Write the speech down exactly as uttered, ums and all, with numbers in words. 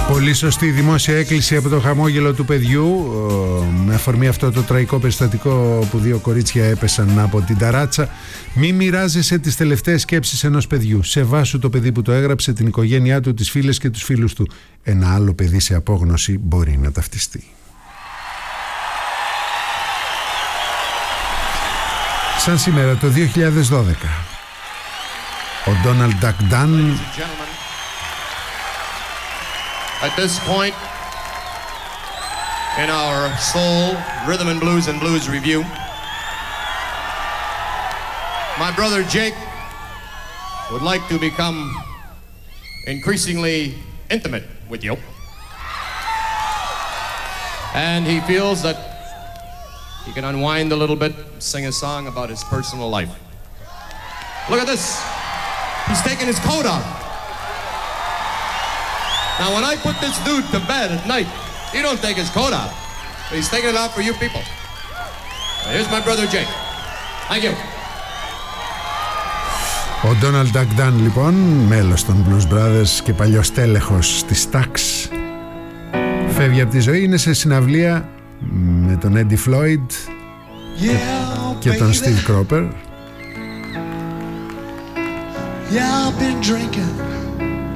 Πολύ σωστή δημόσια έκκληση από το χαμόγελο του παιδιού, με αφορμή αυτό το τραγικό περιστατικό που δύο κορίτσια έπεσαν από την ταράτσα. Μη μοιράζεσαι τις τελευταίες σκέψεις ενός παιδιού. Σεβάσου το παιδί που το έγραψε, την οικογένειά του, τις φίλες και τους φίλους του. Ένα άλλο παιδί σε απόγνωση μπορεί να ταυτιστεί. Σαν σήμερα το δύο χιλιάδες δώδεκα, ο Donald Duck Dunn. At this point in our soul, rhythm and blues and blues review, my brother Jake would like to become increasingly intimate with you. And he feels that he can unwind a little bit, sing a song about his personal life. Look at this. He's taking his coat off. Now, when I put this dude to bed at night, he don't take his coat off. But he's taking it off for you people. Now, here's my brother Jake. Thank you. Ο Donald Duck Dunn, λοιπόν, μέλος των Blues Brothers και παλιός τέλεχος της Stax, φεύγει από τη ζωή. Είναι σε συναυλία με τον Eddie Floyd και, και τον Steve Cropper. Yeah, I've been drinking